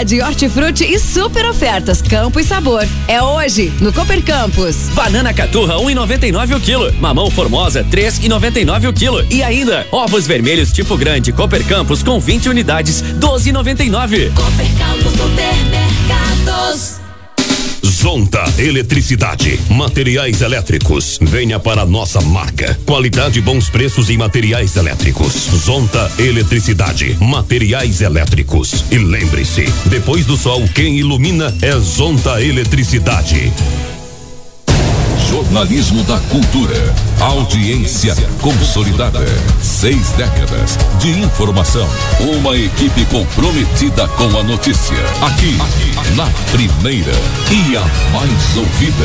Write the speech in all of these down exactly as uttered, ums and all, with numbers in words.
variedade, hortifruti e super ofertas. Campo e Sabor. É hoje, no Cooper Campus. Banana caturra um e noventa e nove o quilo. Mamão formosa três e noventa e nove o quilo. E ainda, ovos vermelhos tipo grande Cooper Campus com vinte unidades, doze e noventa e nove. Cooper Campus Supermercados. Zonta Eletricidade, materiais elétricos. Venha para a nossa marca. Qualidade e bons preços em materiais elétricos. Zonta Eletricidade, materiais elétricos. E lembre-se, depois do sol, quem ilumina é Zonta Eletricidade. Jornalismo da Cultura. Audiência consolidada. Seis décadas de informação. Uma equipe comprometida com a notícia. Aqui, aqui na primeira e a mais ouvida.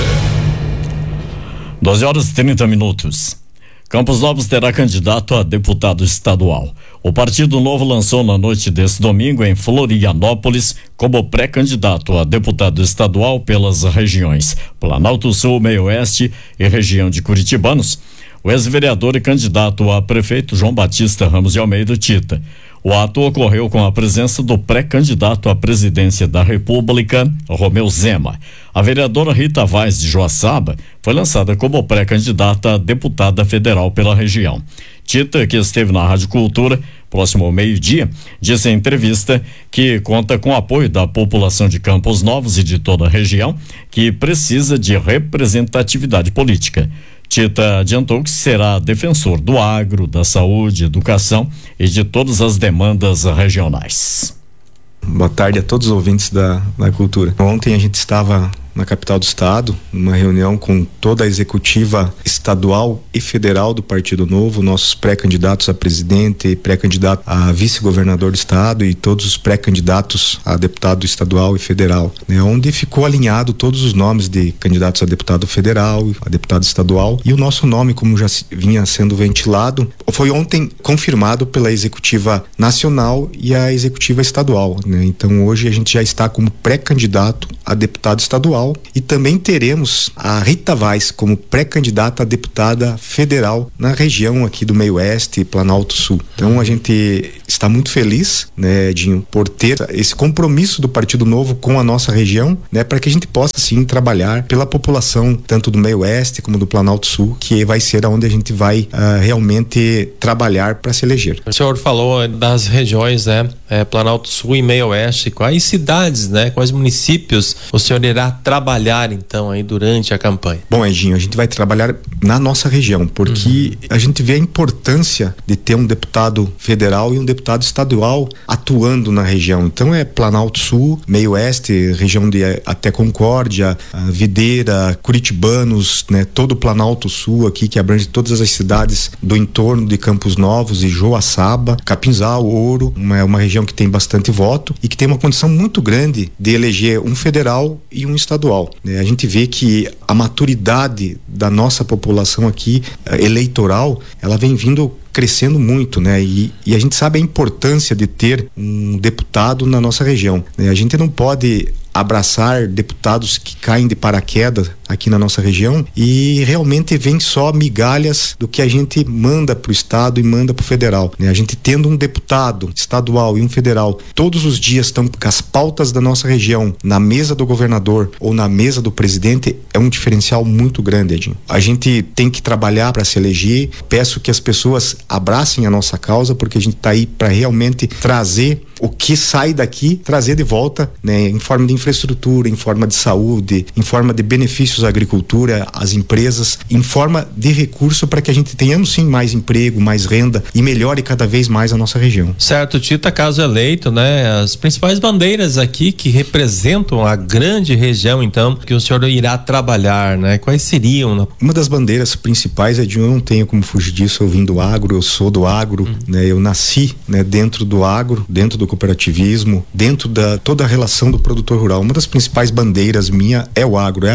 doze horas e trinta minutos. Campos Novos terá candidato a deputado estadual. O Partido Novo lançou na noite desse domingo em Florianópolis como pré-candidato a deputado estadual pelas regiões Planalto Sul, Meio Oeste e região de Curitibanos, o ex-vereador e candidato a prefeito João Batista Ramos de Almeida Tita. O ato ocorreu com a presença do pré-candidato à presidência da República, Romeu Zema. A vereadora Rita Vaz de Joaçaba foi lançada como pré-candidata a deputada federal pela região. Tita, que esteve na Rádio Cultura próximo ao meio-dia, disse em entrevista que conta com o apoio da população de Campos Novos e de toda a região, que precisa de representatividade política. Tita adiantou que será defensor do agro, da saúde, educação e de todas as demandas regionais. Boa tarde a todos os ouvintes da, da cultura. Ontem a gente estava na capital do estado, numa reunião com toda a executiva estadual e federal do Partido Novo, nossos pré-candidatos a presidente, pré-candidato a vice-governador do estado e todos os pré-candidatos a deputado estadual e federal, né? Onde ficou alinhado todos os nomes de candidatos a deputado federal, a deputado estadual, e o nosso nome, como já vinha sendo ventilado, foi ontem confirmado pela executiva nacional e a executiva estadual, né? Então hoje a gente já está como pré-candidato a deputado estadual e também teremos a Rita Vaz como pré-candidata a deputada federal na região aqui do Meio Oeste e Planalto Sul. Então a gente está muito feliz, né, Edinho, por ter esse compromisso do Partido Novo com a nossa região, né, para que a gente possa sim trabalhar pela população tanto do Meio Oeste como do Planalto Sul, que vai ser onde a gente vai uh, realmente trabalhar para se eleger. O senhor falou das regiões, né, é, Planalto Sul e Meio Oeste. Quais cidades, né, quais municípios o senhor irá trabalhar então aí durante a campanha? Bom, Edinho, a gente vai trabalhar na nossa região, porque uhum. a gente vê a importância de ter um deputado federal e um deputado estadual atuando na região. Então é Planalto Sul, Meio Oeste, região de até Concórdia, Videira, Curitibanos, né, todo o Planalto Sul aqui, que abrange todas as cidades do entorno de Campos Novos e Joaçaba, Capinzal, Ouro, uma, uma região que tem bastante voto e que tem uma condição muito grande de eleger um federal e um estadual. A gente vê que a maturidade da nossa população aqui eleitoral, ela vem vindo crescendo muito, né? E, e a gente sabe a importância de ter um deputado na nossa região, né? A gente não pode abraçar deputados que caem de paraquedas aqui na nossa região e realmente vem só migalhas do que a gente manda pro estado e manda pro federal, né? A gente tendo um deputado estadual e um federal todos os dias estão com as pautas da nossa região na mesa do governador ou na mesa do presidente, é um diferencial muito grande, Edinho. A gente tem que trabalhar para se eleger. Peço que as pessoas abracem a nossa causa, porque a gente tá aí para realmente trazer o que sai daqui, trazer de volta, né, em forma de infraestrutura, em forma de saúde, em forma de benefícios à agricultura, às empresas, em forma de recurso para que a gente tenhamos sim mais emprego, mais renda e melhore cada vez mais a nossa região. Certo, Tita, caso eleito, né, as principais bandeiras aqui que representam a grande região, então, que o senhor irá trabalhar, né, quais seriam? Na... Uma das bandeiras principais é de eu não tenho como fugir disso, eu vim do agro, eu sou do agro, hum. né, eu nasci, né, dentro do agro, dentro do cooperativismo, dentro da toda a relação do produtor rural. Uma das principais bandeiras minha é o agro, é a produção,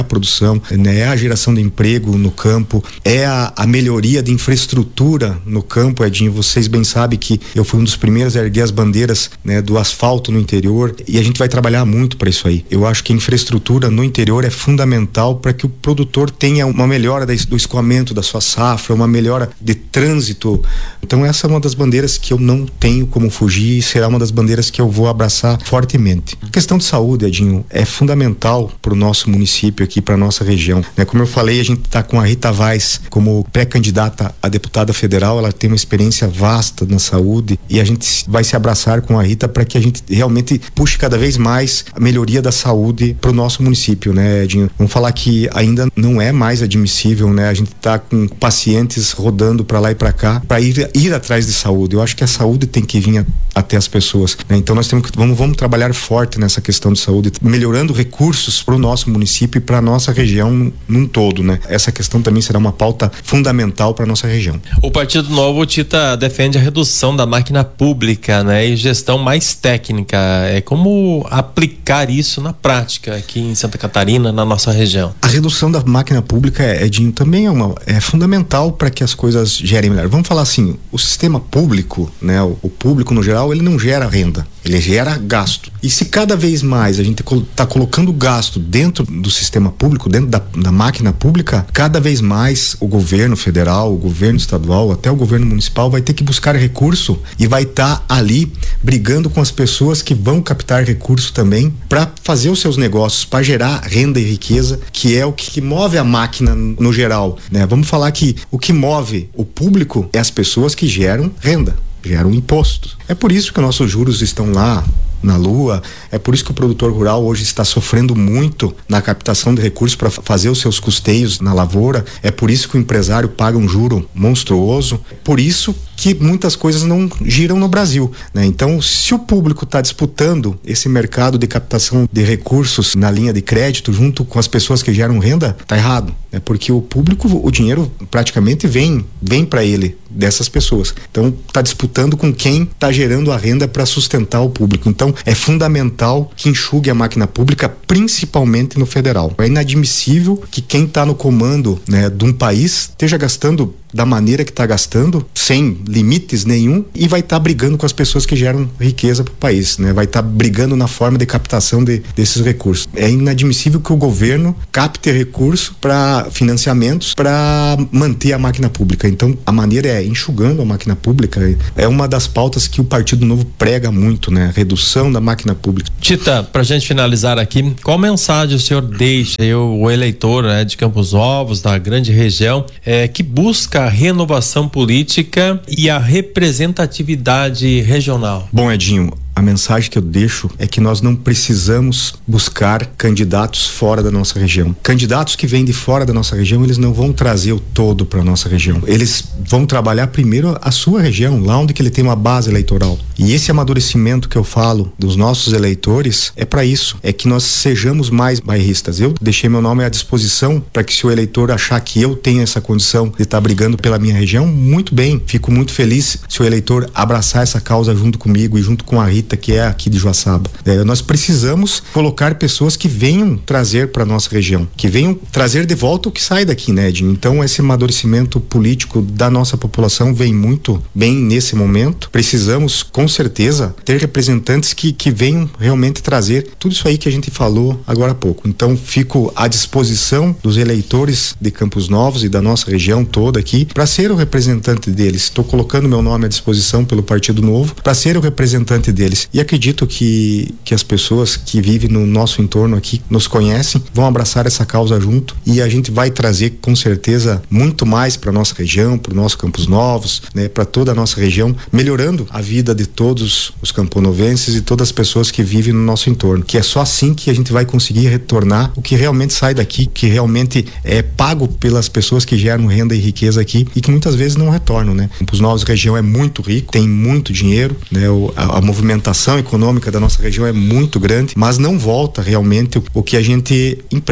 região, né? É a geração de emprego no campo, é a, a melhoria de infraestrutura no campo, Edinho. Vocês bem sabem que eu fui um dos primeiros a erguer as bandeiras, né, do asfalto no interior, e a gente vai trabalhar muito para isso aí. Eu acho que a infraestrutura no interior é fundamental para que o produtor tenha uma melhora do escoamento da sua safra, uma melhora de trânsito. Então essa é uma das bandeiras que eu não tenho como fugir e será uma das bandeiras que eu vou abraçar fortemente. A questão de saúde, Edinho, é fundamental para o nosso município aqui, para nossa região, né? Como eu falei, a gente está com a Rita Vaz como pré-candidata a deputada federal. Ela tem uma experiência vasta na saúde e a gente vai se abraçar com a Rita para que a gente realmente puxe cada vez mais a melhoria da saúde para o nosso município, né, Edinho? Vamos falar que ainda não é mais admissível, né? A gente está com pacientes rodando para lá e para cá para ir, ir atrás de saúde. Eu acho que a saúde tem que vir a, até as pessoas, né? Então nós temos que vamos, vamos trabalhar forte nessa questão de saúde, melhorando recursos para o nosso município e para a nossa região num todo, né? Essa questão também será uma pauta fundamental para a nossa região. O Partido Novo, Tita, defende a redução da máquina pública, né? E gestão mais técnica. É como aplicar isso na prática aqui em Santa Catarina, na nossa região? A redução da máquina pública, Edinho, também é, uma, é fundamental para que as coisas gerem melhor. Vamos falar assim, o sistema público, né? O, o público no geral, ele não gera renda, ele gera gasto. E se cada vez mais a gente está colocando gasto dentro do sistema público, dentro da, da máquina pública, cada vez mais o governo federal, o governo estadual, até o governo municipal vai ter que buscar recurso e vai estar tá ali brigando com as pessoas que vão captar recurso também para fazer os seus negócios, para gerar renda e riqueza, que é o que move a máquina no geral, né? Vamos falar que o que move o público é as pessoas que geram renda, geram impostos. É por isso que nossos juros estão lá na lua, é por isso que o produtor rural hoje está sofrendo muito na captação de recursos para fazer os seus custeios na lavoura, é por isso que o empresário paga um juro monstruoso, por isso que muitas coisas não giram no Brasil, né? Então, se o público está disputando esse mercado de captação de recursos na linha de crédito junto com as pessoas que geram renda, tá errado, né? Porque o público, o dinheiro praticamente vem, vem para ele dessas pessoas. Então, está disputando com quem está gerando a renda para sustentar o público. Então, é fundamental que enxugue a máquina pública, principalmente no federal. É inadmissível que quem está no comando, né, de um país esteja gastando da maneira que está gastando, sem limites nenhum, e vai estar tá brigando com as pessoas que geram riqueza para o país, né? Vai estar tá brigando na forma de captação de, desses recursos. É inadmissível que o governo capte recurso para financiamentos para manter a máquina pública. Então, a maneira é enxugando a máquina pública. É uma das pautas que o Partido Novo prega muito, né? Redução da máquina pública. Tita, pra gente finalizar aqui, qual mensagem o senhor deixa aí, o eleitor, né, de Campos Novos, da grande região, é, que busca a renovação política e a representatividade regional? Bom, Edinho, a mensagem que eu deixo é que nós não precisamos buscar candidatos fora da nossa região. Candidatos que vêm de fora da nossa região, eles não vão trazer o todo para nossa região. Eles vão trabalhar primeiro a sua região, lá onde que ele tem uma base eleitoral. E esse amadurecimento que eu falo dos nossos eleitores é para isso, é que nós sejamos mais bairristas. Eu deixei meu nome à disposição para que se o eleitor achar que eu tenho essa condição de estar tá brigando pela minha região, muito bem, fico muito feliz se o eleitor abraçar essa causa junto comigo e junto com a Rita, que é aqui de Joaçaba. É, nós precisamos colocar pessoas que venham trazer para nossa região, que venham trazer de volta o que sai daqui, né, Edinho? Então, esse amadurecimento político da nossa população vem muito bem nesse momento. Precisamos, com certeza, ter representantes que, que venham realmente trazer tudo isso aí que a gente falou agora há pouco. Então, fico à disposição dos eleitores de Campos Novos e da nossa região toda aqui para ser o representante deles. Estou colocando meu nome à disposição pelo Partido Novo para ser o representante deles. E acredito que, que as pessoas que vivem no nosso entorno aqui nos conhecem, vão abraçar essa causa junto e a gente vai trazer com certeza muito mais para nossa região, para o nosso Campos Novos, né, para toda a nossa região, melhorando a vida de todos os camponovenses e todas as pessoas que vivem no nosso entorno, que é só assim que a gente vai conseguir retornar o que realmente sai daqui, que realmente é pago pelas pessoas que geram renda e riqueza aqui e que muitas vezes não retornam, né? Campos Novos região é muito rico, tem muito dinheiro, né? O, a, a movimentação econômica da nossa região é muito grande, mas não volta realmente o, o que a gente emprega.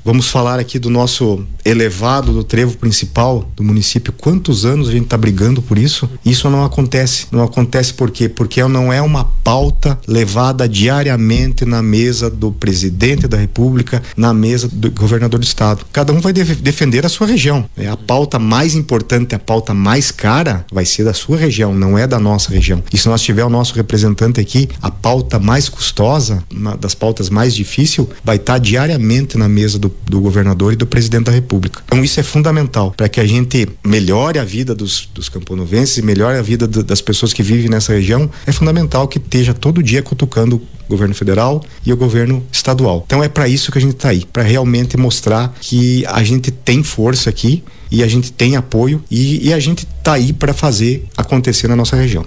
Vamos falar aqui do nosso elevado do trevo principal do município. Quantos anos a gente está brigando por isso? Isso não acontece. Não acontece por quê? Porque não é uma pauta levada diariamente na mesa do presidente da República, na mesa do governador do estado. Cada um vai def- defender a sua região. É a pauta mais importante, a pauta mais cara vai ser da sua região, não é da nossa região. E se nós tiver o nosso representante aqui, a pauta mais custosa, uma das pautas mais difíceis, vai estar diariamente na mesa do, do governador e do presidente da República. Então isso é fundamental para que a gente melhore a vida dos, dos camponovenses e melhore a vida do, das pessoas que vivem nessa região. É fundamental que esteja todo dia cutucando o governo federal e o governo estadual. Então é para isso que a gente está aí, para realmente mostrar que a gente tem força aqui e a gente tem apoio e, e a gente está aí para fazer acontecer na nossa região.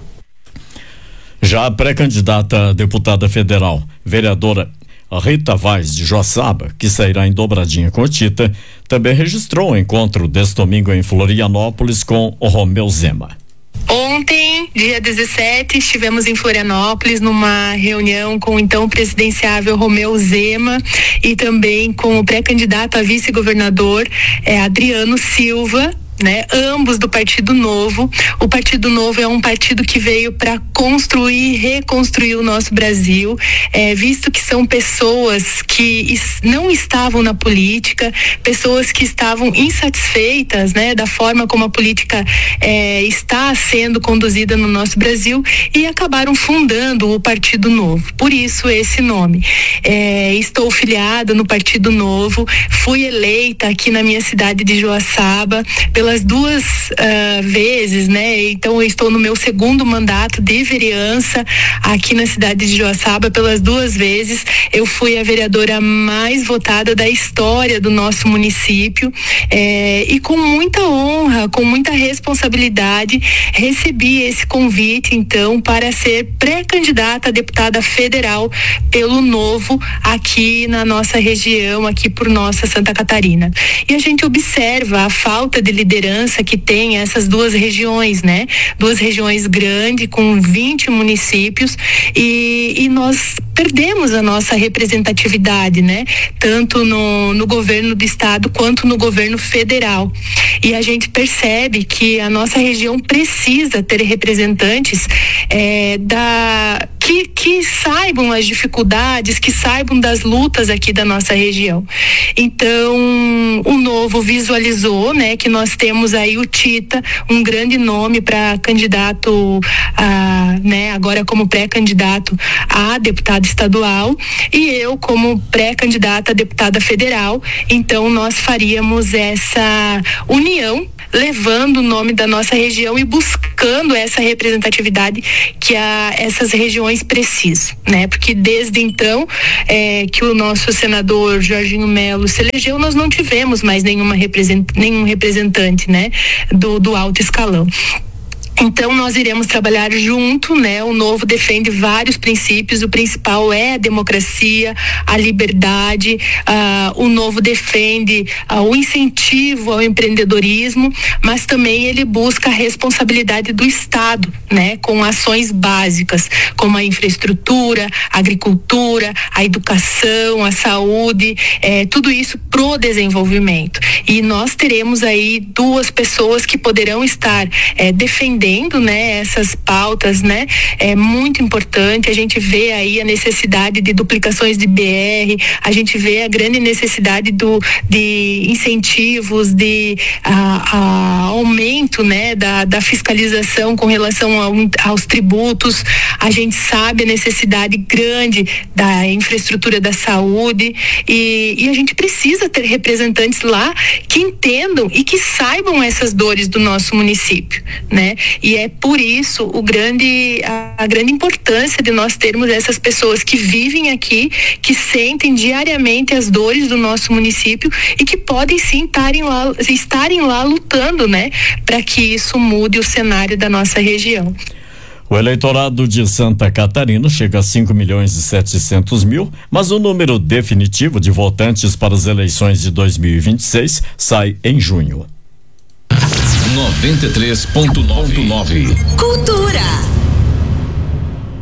Já a pré-candidata a deputada federal, vereadora Rita Vaz de Joaçaba, que sairá em dobradinha com o Tita, também registrou um encontro deste domingo em Florianópolis com o Romeu Zema. Ontem, dia dezessete, estivemos em Florianópolis numa reunião com o então presidenciável Romeu Zema e também com o pré-candidato a vice-governador eh, Adriano Silva, né? Ambos do Partido Novo. O Partido Novo é um partido que veio para construir, reconstruir o nosso Brasil, é, visto que são pessoas que is, não estavam na política, pessoas que estavam insatisfeitas, né, da forma como a política é, está sendo conduzida no nosso Brasil e acabaram fundando o Partido Novo. Por isso esse nome. É, estou filiada no Partido Novo, fui eleita aqui na minha cidade de Joaçaba pela pelas duas uh, vezes, né? Então eu estou no meu segundo mandato de vereança aqui na cidade de Joaçaba pelas duas vezes. Eu fui a vereadora mais votada da história do nosso município, eh, e com muita honra, com muita responsabilidade, recebi esse convite então para ser pré-candidata a deputada federal pelo Novo aqui na nossa região, aqui por nossa Santa Catarina. E a gente observa a falta de liderança que tem essas duas regiões, né? Duas regiões grandes com vinte municípios e, e nós perdemos a nossa representatividade, né? Tanto no, no governo do estado quanto no governo federal. E a gente percebe que a nossa região precisa ter representantes é, da que, que saibam as dificuldades, que saibam das lutas aqui da nossa região. Então, o Novo visualizou, né, que nós temos aí o Tita, um grande nome para candidato, a, né, agora como pré-candidato a deputado estadual, e eu como pré-candidata a deputada federal. Então, nós faríamos essa união, levando o nome da nossa região e buscando essa representatividade que a, essas regiões precisam, né? Porque desde então é, que o nosso senador Jorginho Melo se elegeu, nós não tivemos mais nenhuma represent, nenhum representante, né? Do, do alto escalão. Então nós iremos trabalhar junto, né? O Novo defende vários princípios, o principal é a democracia, a liberdade, uh, o Novo defende uh, o incentivo ao empreendedorismo, mas também ele busca a responsabilidade do Estado, né? Com ações básicas, como a infraestrutura, a agricultura, a educação, a saúde, eh, tudo isso pro desenvolvimento. E nós teremos aí duas pessoas que poderão estar eh, defendendo, né, essas pautas, né, é muito importante. A gente vê aí a necessidade de duplicações de B R, a gente vê a grande necessidade do, de incentivos, de a, a aumento, né, da, da fiscalização com relação ao, aos tributos. A gente sabe a necessidade grande da infraestrutura da saúde e, e a gente precisa ter representantes lá que entendam e que saibam essas dores do nosso município, né? E é por isso o grande, a, a grande importância de nós termos essas pessoas que vivem aqui, que sentem diariamente as dores do nosso município e que podem sim estarem lá, estarem lá lutando, né, para que isso mude o cenário da nossa região. O eleitorado de Santa Catarina chega a cinco milhões e setecentos mil, mas o número definitivo de votantes para as eleições de dois mil e vinte e seis sai em junho. noventa e três ponto nove. Cultura.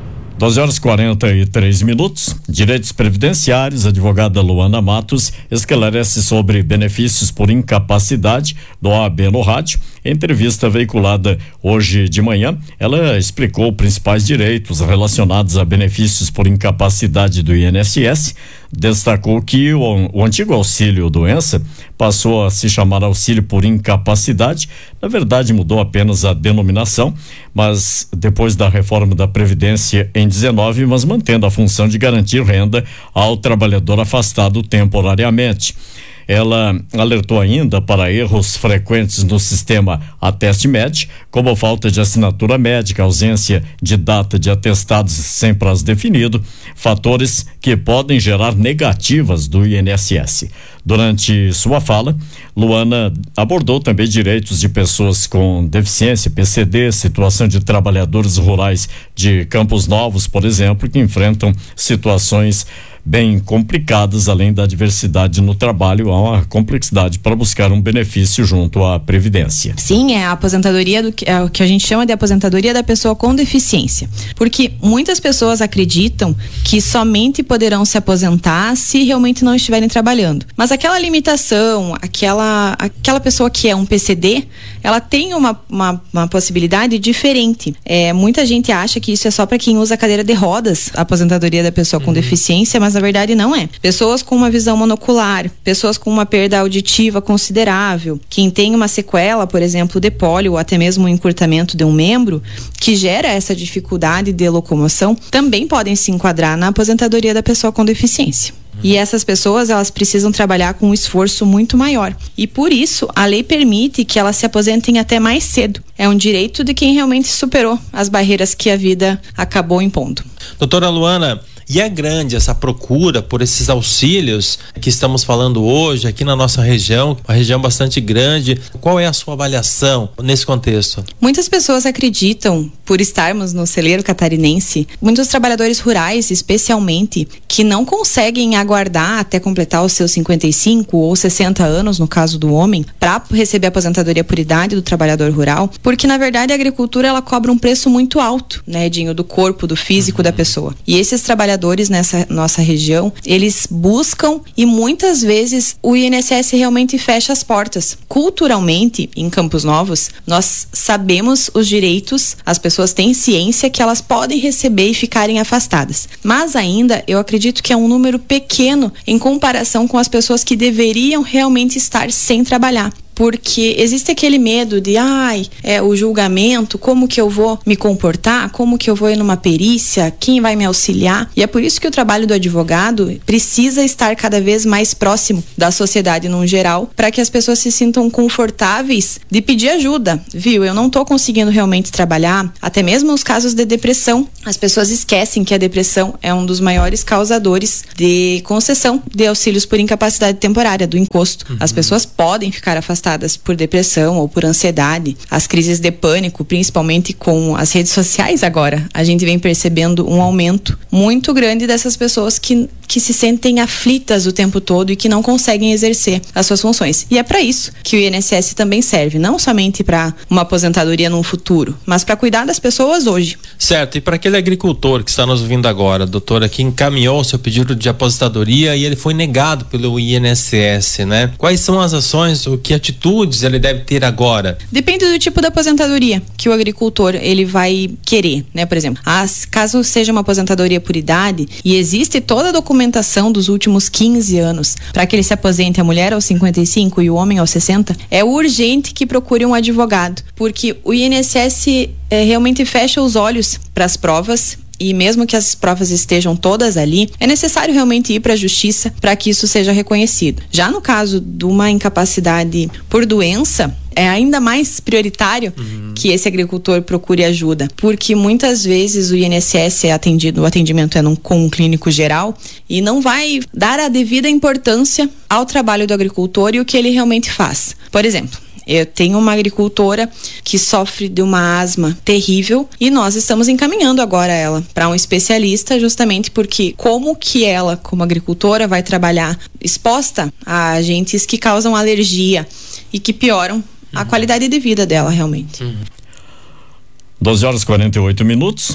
doze horas e quarenta e três minutos. Direitos previdenciários, a advogada Luana Matos esclarece sobre benefícios por incapacidade do O A B no rádio. Em entrevista veiculada hoje de manhã, ela explicou os principais direitos relacionados a benefícios por incapacidade do I N S S. Destacou que o, o antigo auxílio doença passou a se chamar auxílio por incapacidade. Na verdade, mudou apenas a denominação, mas depois da reforma da Previdência em dezenove, mas mantendo a função de garantir renda ao trabalhador afastado temporariamente. Ela alertou ainda para erros frequentes no sistema Ateste-Med, como falta de assinatura médica, ausência de data de atestados sem prazo definido, fatores que podem gerar negativas do I N S S. Durante sua fala, Luana abordou também direitos de pessoas com deficiência, P C D, situação de trabalhadores rurais de Campos Novos, por exemplo, que enfrentam situações bem complicadas, além da diversidade no trabalho, há uma complexidade para buscar um benefício junto à Previdência. Sim, é a aposentadoria do que, é o que a gente chama de aposentadoria da pessoa com deficiência, porque muitas pessoas acreditam que somente poderão se aposentar se realmente não estiverem trabalhando, mas aquela limitação, aquela, aquela pessoa que é um P C D, ela tem uma, uma, uma possibilidade diferente. É, muita gente acha que isso é só para quem usa cadeira de rodas, a aposentadoria da pessoa com uhum. deficiência, mas na verdade não é. Pessoas com uma visão monocular, pessoas com uma perda auditiva considerável, quem tem uma sequela, por exemplo, de pólio ou até mesmo um encurtamento de um membro, que gera essa dificuldade de locomoção, também podem se enquadrar na aposentadoria da pessoa com deficiência. E essas pessoas, elas precisam trabalhar com um esforço muito maior. E por isso, a lei permite que elas se aposentem até mais cedo. É um direito de quem realmente superou as barreiras que a vida acabou impondo. Doutora Luana, e é grande essa procura por esses auxílios que estamos falando hoje aqui na nossa região, uma região bastante grande. Qual é a sua avaliação nesse contexto? Muitas pessoas acreditam, por estarmos no celeiro catarinense, muitos trabalhadores rurais, especialmente, que não conseguem aguardar até completar os seus cinquenta e cinco ou sessenta anos, no caso do homem, para receber a aposentadoria por idade do trabalhador rural, porque na verdade a agricultura ela cobra um preço muito alto, né, Edinho, do corpo, do físico uhum. da pessoa. E esses trabalhadores nessa nossa região, eles buscam e muitas vezes o I N S S realmente fecha as portas. Culturalmente, em Campos Novos, nós sabemos os direitos, as pessoas têm ciência que elas podem receber e ficarem afastadas. Mas ainda, eu acredito que é um número pequeno em comparação com as pessoas que deveriam realmente estar sem trabalhar. Porque existe aquele medo de, ai, é, o julgamento, como que eu vou me comportar, como que eu vou ir numa perícia, quem vai me auxiliar. E é por isso que o trabalho do advogado precisa estar cada vez mais próximo da sociedade no geral, para que as pessoas se sintam confortáveis de pedir ajuda. Viu, eu não tô conseguindo realmente trabalhar, até mesmo os casos de depressão. As pessoas esquecem que a depressão é um dos maiores causadores de concessão de auxílios por incapacidade temporária, do encosto. Uhum. As pessoas podem ficar afastadas por depressão ou por ansiedade, as crises de pânico, principalmente com as redes sociais agora, a gente vem percebendo um aumento muito grande dessas pessoas que, que se sentem aflitas o tempo todo e que não conseguem exercer as suas funções. E é para isso que o I N S S também serve, não somente para uma aposentadoria no futuro, mas para cuidar das pessoas hoje. Certo, e para aquele agricultor que está nos ouvindo agora, doutora, que encaminhou seu pedido de aposentadoria e ele foi negado pelo I N S S, né? Quais são as ações, o que atitudes ele deve ter agora? Depende do tipo da aposentadoria que o agricultor ele vai querer, né? Por exemplo, as, caso seja uma aposentadoria por idade e existe toda a documentação dos últimos quinze anos para que ele se aposente, a mulher aos cinquenta e cinco e o homem aos sessenta, é urgente que procure um advogado, porque o I N S S é, realmente fecha os olhos para as provas. E mesmo que as provas estejam todas ali, é necessário realmente ir para a justiça para que isso seja reconhecido. Já no caso de uma incapacidade por doença, é ainda mais prioritário uhum. que esse agricultor procure ajuda, porque muitas vezes o I N S S é atendido, o atendimento é num, com um clínico geral e não vai dar a devida importância ao trabalho do agricultor e o que ele realmente faz. Por exemplo, eu tenho uma agricultora que sofre de uma asma terrível e nós estamos encaminhando agora ela para um especialista, justamente porque como que ela, como agricultora, vai trabalhar exposta a agentes que causam alergia e que pioram uhum. a qualidade de vida dela realmente. Uhum. doze horas e quarenta e oito minutos.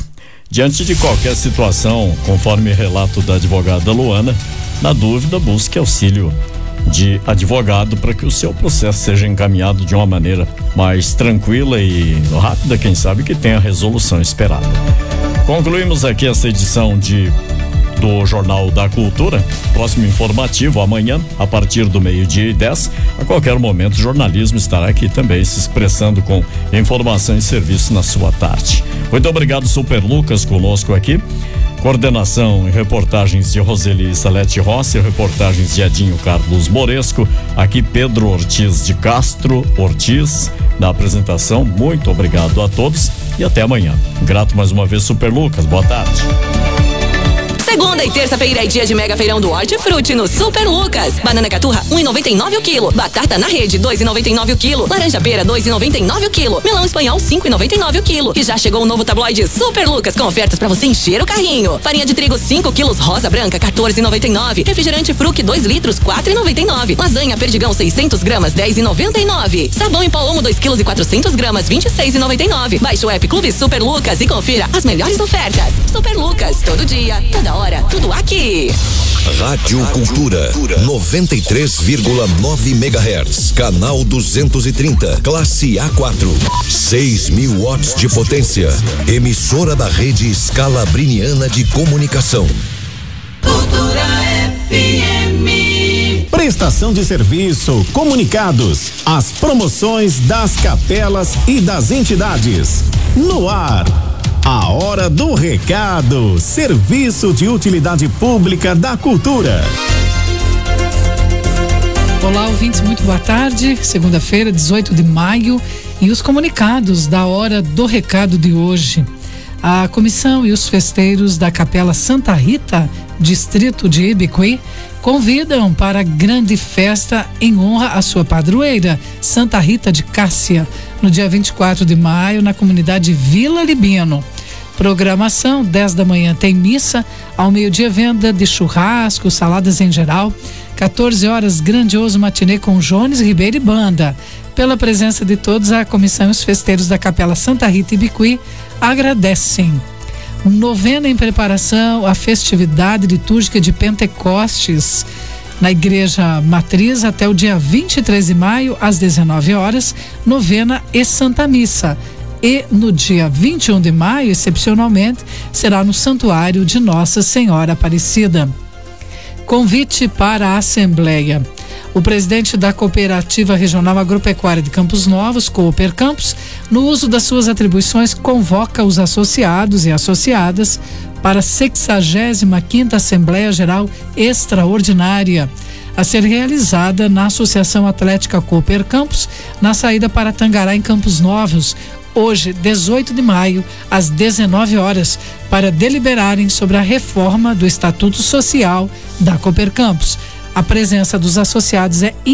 Diante de qualquer situação, conforme relato da advogada Luana, na dúvida, busque auxílio de advogado para que o seu processo seja encaminhado de uma maneira mais tranquila e rápida, quem sabe que tenha a resolução esperada. Concluímos aqui essa edição de do Jornal da Cultura. Próximo informativo amanhã, a partir do meio-dia e dez. A qualquer momento, o jornalismo estará aqui também se expressando com informação e serviço na sua tarde. Muito obrigado, Super Lucas, conosco aqui. Coordenação e reportagens de Roseli Salete Rossi, reportagens de Edinho Carlos Moresco, aqui Pedro Ortiz de Castro Ortiz, na apresentação. Muito obrigado a todos e até amanhã. Grato mais uma vez, Super Lucas. Boa tarde. Segunda e terça-feira é dia de mega feirão do Hortifruti no Super Lucas. Banana caturra, um e noventa e nove o quilo. Batata na rede, dois e noventa e nove o quilo. Laranja pera, dois e noventa e nove o quilo. Melão espanhol, cinco e noventa e nove o quilo. E já chegou o novo tabloide Super Lucas com ofertas pra você encher o carrinho. Farinha de trigo, cinco quilos, rosa branca, quatorze e noventa e nove. Refrigerante Fruc, dois litros, quatro e noventa e nove. Lasanha Perdigão, seiscentos gramas, dez e noventa e nove. Sabão em pó Omo, dois quilos e quatrocentos gramas, vinte e seis e noventa e nove. Baixe o app Clube Super Lucas e confira as melhores ofertas. Super Lucas, todo dia, toda hora, tudo aqui. Rádio Cultura, noventa e três vírgula nove megahertz, canal duzentos e trinta, classe A quatro, seis mil watts de potência, emissora da rede Scalabriniana de Comunicação. Cultura F M. Prestação de serviço, comunicados, as promoções das capelas e das entidades. No ar. A Hora do Recado, serviço de utilidade pública da cultura. Olá, ouvintes, muito boa tarde. Segunda-feira, dezoito de maio, e os comunicados da Hora do Recado de hoje. A comissão e os festeiros da Capela Santa Rita, distrito de Ibicuí, convidam para a grande festa em honra à sua padroeira, Santa Rita de Cássia, no dia vinte e quatro de maio, na comunidade Vila Libino. Programação: dez da manhã tem missa, ao meio-dia venda de churrasco, saladas em geral, quatorze horas grandioso matinê com Jones Ribeiro e banda. Pela presença de todos, a comissão e os festeiros da Capela Santa Rita Ibicuí agradecem. Novena em preparação à festividade litúrgica de Pentecostes na Igreja Matriz até o dia vinte e três de maio, às dezenove horas, novena e Santa Missa. E no dia vinte e um de maio, excepcionalmente, será no Santuário de Nossa Senhora Aparecida. Convite para a Assembleia. O presidente da Cooperativa Regional Agropecuária de Campos Novos, Cooper Campos, no uso das suas atribuições, convoca os associados e associadas para a sexagésima quinta Assembleia Geral Extraordinária, a ser realizada na Associação Atlética Cooper Campos, na saída para Tangará, em Campos Novos, hoje, dezoito de maio, às dezenove horas, para deliberarem sobre a reforma do Estatuto Social da Cooper Campos. A presença dos associados é